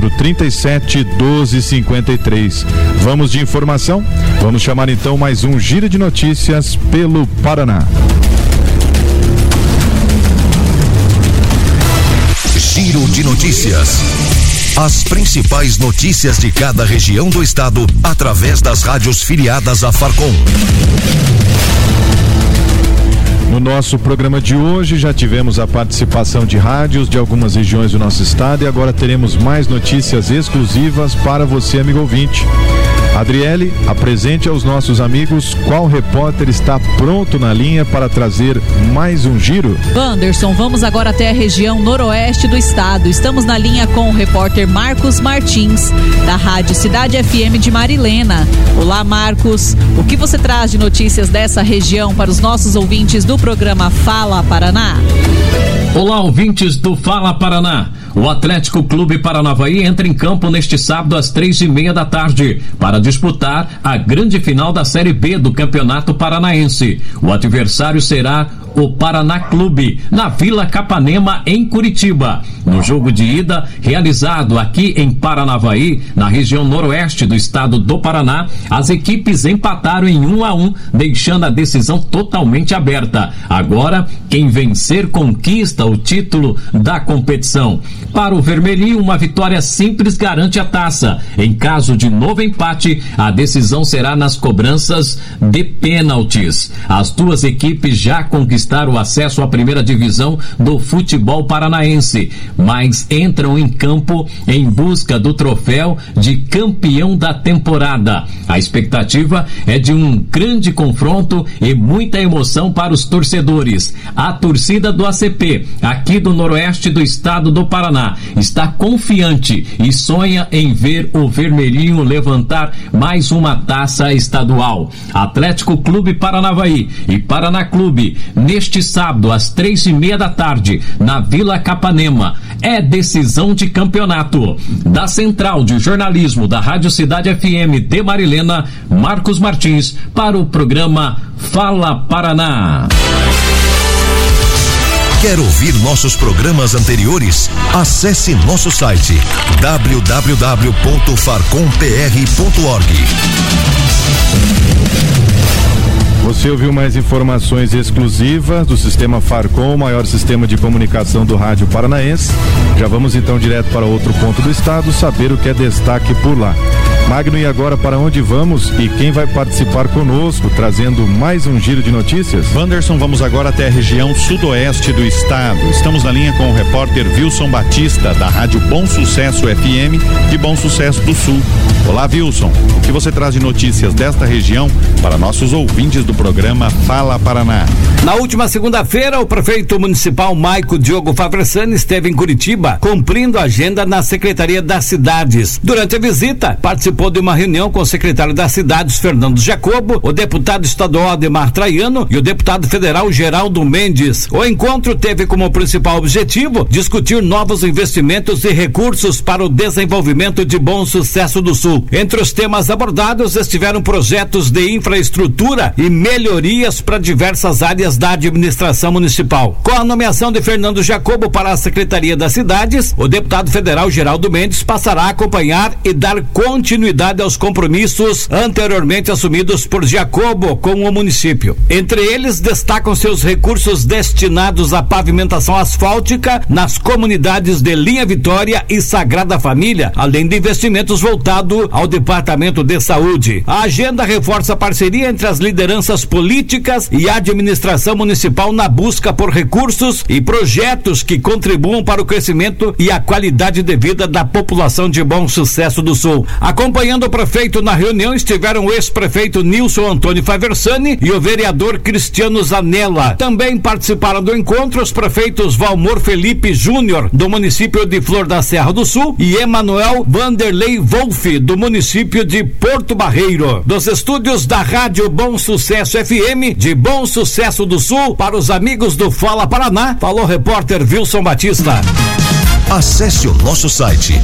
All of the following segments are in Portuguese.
3437-1253. Vamos de informação? Vamos chamar então mais um Giro de Notícias pelo Paraná. Giro de Notícias. As principais notícias de cada região do estado através das rádios filiadas à Farcom. No nosso programa de hoje já tivemos a participação de rádios de algumas regiões do nosso estado e agora teremos mais notícias exclusivas para você, amigo ouvinte. Adriele, apresente aos nossos amigos qual repórter está pronto na linha para trazer mais um giro. Wanderson, vamos agora até a região noroeste do estado. Estamos na linha com o repórter Marcos Martins, da Rádio Cidade FM de Marilena. Olá, Marcos. O que você traz de notícias dessa região para os nossos ouvintes do programa Fala Paraná? Olá, ouvintes do Fala Paraná. O Atlético Clube Paranavaí entra em campo neste sábado às 3:30 da tarde para disputar a grande final da Série B do Campeonato Paranaense. O adversário será o Paraná Clube, na Vila Capanema, em Curitiba. No jogo de ida, realizado aqui em Paranavaí, na região noroeste do estado do Paraná, as equipes empataram em 1-1, deixando a decisão totalmente aberta. Agora, quem vencer conquista o título da competição. Para o Vermelhinho, uma vitória simples garante a taça. Em caso de novo empate, a decisão será nas cobranças de pênaltis. As duas equipes já conquistaram o acesso à primeira divisão do futebol paranaense, mas entram em campo em busca do troféu de campeão da temporada. A expectativa é de um grande confronto e muita emoção para os torcedores. A torcida do ACP, aqui do noroeste do estado do Paraná, está confiante e sonha em ver o Vermelhinho levantar mais uma taça estadual. Atlético Clube Paranavaí e Paraná Clube, neste sábado às 3:30 da tarde, na Vila Capanema. É decisão de campeonato. Da Central de Jornalismo da Rádio Cidade FM de Marilena, Marcos Martins, para o programa Fala Paraná. Quer ouvir nossos programas anteriores? Acesse nosso site www.farcompr.org. Você ouviu mais informações exclusivas do Sistema Farcom, o maior sistema de comunicação do rádio paranaense. Já vamos então direto para outro ponto do estado, saber o que é destaque por lá. Magno, e agora para onde vamos e quem vai participar conosco, trazendo mais um giro de notícias? Wanderson, vamos agora até a região sudoeste do estado. Estamos na linha com o repórter Wilson Batista, da Rádio Bom Sucesso FM, de Bom Sucesso do Sul. Olá, Wilson. O que você traz de notícias desta região para nossos ouvintes do programa Fala Paraná? Na última segunda-feira, o prefeito municipal Maico Diogo Faversani esteve em Curitiba, cumprindo a agenda na Secretaria das Cidades. Durante a visita, participou de uma reunião com o secretário das Cidades, Fernando Jacobo, o deputado estadual Ademar Traiano e o deputado federal Geraldo Mendes. O encontro teve como principal objetivo discutir novos investimentos e recursos para o desenvolvimento de Bom Sucesso do Sul. Entre os temas abordados estiveram projetos de infraestrutura e melhorias para diversas áreas da administração municipal. Com a nomeação de Fernando Jacobo para a Secretaria das Cidades, o deputado federal Geraldo Mendes passará a acompanhar e dar continuidade aos compromissos anteriormente assumidos por Jacobo com o município. Entre eles, destacam seus recursos destinados à pavimentação asfáltica nas comunidades de Linha Vitória e Sagrada Família, além de investimentos voltados ao Departamento de Saúde. A agenda reforça a parceria entre as lideranças políticas e a administração municipal na busca por recursos e projetos que contribuam para o crescimento e a qualidade de vida da população de Bom Sucesso do Sul. Acompanhando o prefeito na reunião estiveram o ex-prefeito Nilson Antônio Faversani e o vereador Cristiano Zanella. Também participaram do encontro os prefeitos Valmor Felipe Júnior, do município de Flor da Serra do Sul, e Emanuel Vanderlei Wolff, do município de Porto Barreiro. Dos estúdios da Rádio Bom Sucesso FM, de Bom Sucesso do Sul, para os amigos do Fala Paraná, falou o repórter Wilson Batista. Acesse o nosso site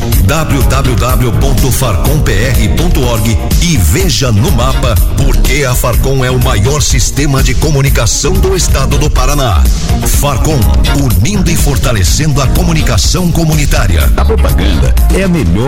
www.farcompr.org e veja no mapa por que a Farcom é o maior sistema de comunicação do estado do Paraná. Farcom, unindo e fortalecendo a comunicação comunitária. A propaganda é a melhor